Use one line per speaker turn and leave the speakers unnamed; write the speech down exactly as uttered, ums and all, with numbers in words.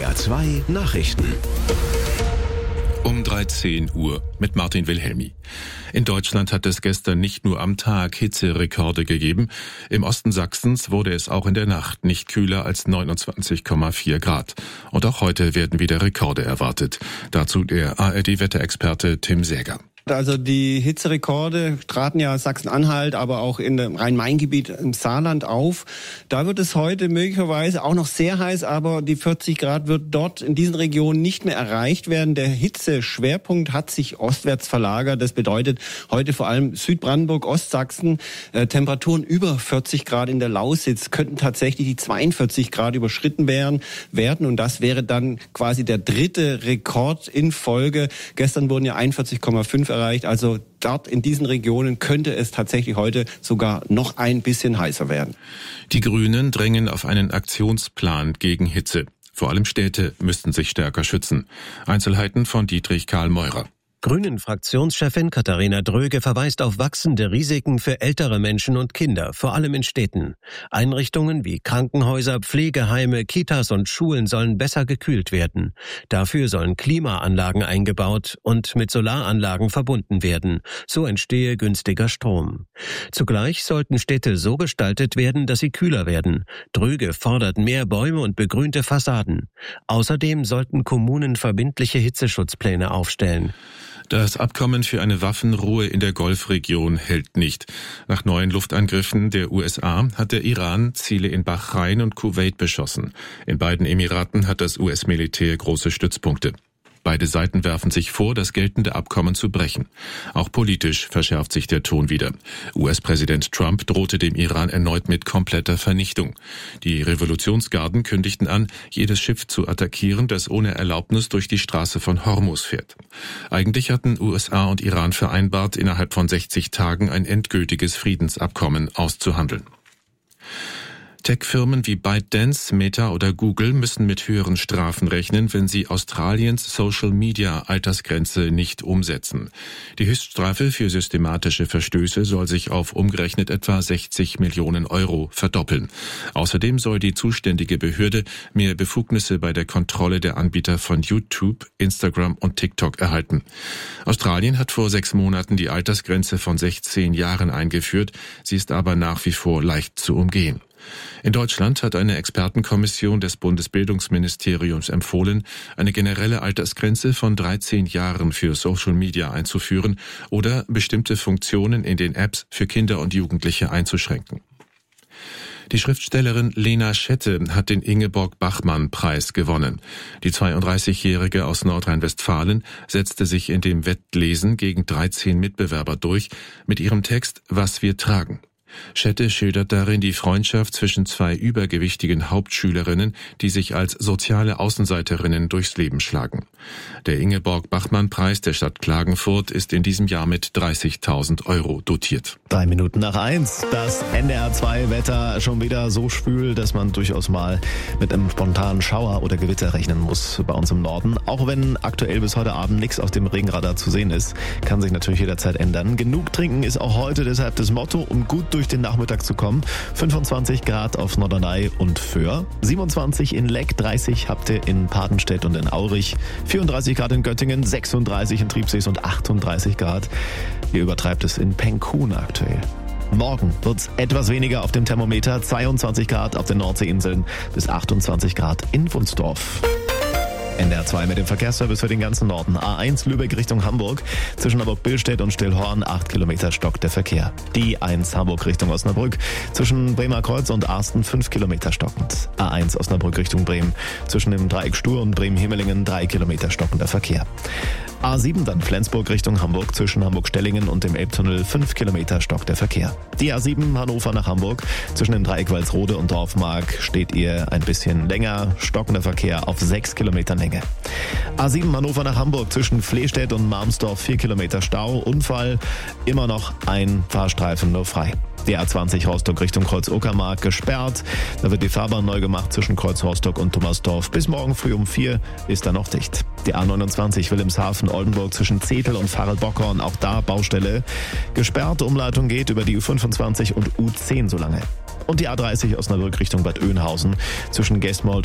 R zwei Nachrichten.
Um dreizehn Uhr mit Martin Wilhelmi. In Deutschland hat es gestern nicht nur am Tag Hitzerekorde gegeben. Im Osten Sachsens wurde es auch in der Nacht nicht kühler als neunundzwanzig Komma vier Grad. Und auch heute werden wieder Rekorde erwartet. Dazu der A R D-Wetterexperte Tim Säger.
Also die Hitzerekorde traten ja Sachsen-Anhalt, aber auch in dem Rhein-Main-Gebiet im Saarland auf. Da wird es heute möglicherweise auch noch sehr heiß, aber die vierzig Grad wird dort in diesen Regionen nicht mehr erreicht werden. Der Hitzeschwerpunkt hat sich ostwärts verlagert. Das bedeutet heute vor allem Südbrandenburg, Ostsachsen, äh, Temperaturen über vierzig Grad in der Lausitz könnten tatsächlich die zweiundvierzig Grad überschritten werden, werden. Und das wäre dann quasi der dritte Rekord in Folge. Gestern wurden ja einundvierzig Komma fünf erreicht. Also dort in diesen Regionen könnte es tatsächlich heute sogar noch ein bisschen heißer werden.
Die Grünen drängen auf einen Aktionsplan gegen Hitze. Vor allem Städte müssten sich stärker schützen. Einzelheiten von Dietrich Karl Meurer.
Grünen-Fraktionschefin Katharina Dröge verweist auf wachsende Risiken für ältere Menschen und Kinder, vor allem in Städten. Einrichtungen wie Krankenhäuser, Pflegeheime, Kitas und Schulen sollen besser gekühlt werden. Dafür sollen Klimaanlagen eingebaut und mit Solaranlagen verbunden werden. So entstehe günstiger Strom. Zugleich sollten Städte so gestaltet werden, dass sie kühler werden. Dröge fordert mehr Bäume und begrünte Fassaden. Außerdem sollten Kommunen verbindliche Hitzeschutzpläne aufstellen.
Das Abkommen für eine Waffenruhe in der Golfregion hält nicht. Nach neuen Luftangriffen der U S A hat der Iran Ziele in Bahrain und Kuwait beschossen. In beiden Emiraten hat das U S-Militär große Stützpunkte. Beide Seiten werfen sich vor, das geltende Abkommen zu brechen. Auch politisch verschärft sich der Ton wieder. U S-Präsident Trump drohte dem Iran erneut mit kompletter Vernichtung. Die Revolutionsgarden kündigten an, jedes Schiff zu attackieren, das ohne Erlaubnis durch die Straße von Hormuz fährt. Eigentlich hatten U S A und Iran vereinbart, innerhalb von sechzig Tagen ein endgültiges Friedensabkommen auszuhandeln. Tech-Firmen wie ByteDance, Meta oder Google müssen mit höheren Strafen rechnen, wenn sie Australiens Social-Media-Altersgrenze nicht umsetzen. Die Höchststrafe für systematische Verstöße soll sich auf umgerechnet etwa sechzig Millionen Euro verdoppeln. Außerdem soll die zuständige Behörde mehr Befugnisse bei der Kontrolle der Anbieter von YouTube, Instagram und TikTok erhalten. Australien hat vor sechs Monaten die Altersgrenze von sechzehn Jahren eingeführt. Sie ist aber nach wie vor leicht zu umgehen. In Deutschland hat eine Expertenkommission des Bundesbildungsministeriums empfohlen, eine generelle Altersgrenze von dreizehn Jahren für Social Media einzuführen oder bestimmte Funktionen in den Apps für Kinder und Jugendliche einzuschränken. Die Schriftstellerin Lena Schette hat den Ingeborg-Bachmann-Preis gewonnen. Die zweiunddreißigjährige aus Nordrhein-Westfalen setzte sich in dem Wettlesen gegen dreizehn Mitbewerber durch mit ihrem Text »Was wir tragen«. Schette schildert darin die Freundschaft zwischen zwei übergewichtigen Hauptschülerinnen, die sich als soziale Außenseiterinnen durchs Leben schlagen. Der Ingeborg-Bachmann-Preis der Stadt Klagenfurt ist in diesem Jahr mit dreißigtausend Euro dotiert.
Drei Minuten nach eins. Das N D R zwei Wetter schon wieder so schwül, dass man durchaus mal mit einem spontanen Schauer oder Gewitter rechnen muss bei uns im Norden. Auch wenn aktuell bis heute Abend nichts auf dem Regenradar zu sehen ist, kann sich natürlich jederzeit ändern. Genug trinken ist auch heute deshalb das Motto, um gut durch den Nachmittag zu kommen. fünfundzwanzig Grad auf Norderney und Föhr, siebenundzwanzig in Leck, dreißig habt ihr in Padenstedt und in Aurich, vierunddreißig Grad in Göttingen, sechsunddreißig in Triebsees und achtunddreißig Grad. Ihr übertreibt es in Penkun aktuell. Morgen wird's etwas weniger auf dem Thermometer, zweiundzwanzig Grad auf den Nordseeinseln bis achtundzwanzig Grad in Wunsdorf. N D R zwei mit dem Verkehrsservice für den ganzen Norden. A eins Lübeck Richtung Hamburg. Zwischen Hamburg-Billstedt und Stillhorn acht Kilometer stockt der Verkehr. Die eins Hamburg Richtung Osnabrück. Zwischen Bremer Kreuz und Arsten fünf Kilometer stockend. A eins Osnabrück Richtung Bremen. Zwischen dem Dreieck Stur und Bremen-Himmelingen drei Kilometer stockender Verkehr. A sieben dann Flensburg Richtung Hamburg. Zwischen Hamburg-Stellingen und dem Elbtunnel fünf Kilometer stockt der Verkehr. Die A sieben Hannover nach Hamburg. Zwischen dem Dreieck Walsrode und Dorfmark steht ihr ein bisschen länger. Stockender Verkehr auf sechs Kilometer Länge. A sieben Hannover nach Hamburg zwischen Flehstedt und Marmsdorf vier Kilometer Stau. Unfall, immer noch ein Fahrstreifen nur frei. Die A zwanzig Rostock Richtung Kreuz-Uckermark gesperrt. Da wird die Fahrbahn neu gemacht zwischen Kreuz-Rostock und Thomasdorf. Bis morgen früh um vier ist da noch dicht. Die A neunundzwanzig Wilhelmshaven-Oldenburg zwischen Zetel und Farel-Bockhorn. Auch da Baustelle. Gesperrte Umleitung geht über die U fünfundzwanzig und U zehn so lange. Und die A dreißig Osnabrück Richtung Bad Oeynhausen zwischen Gesmold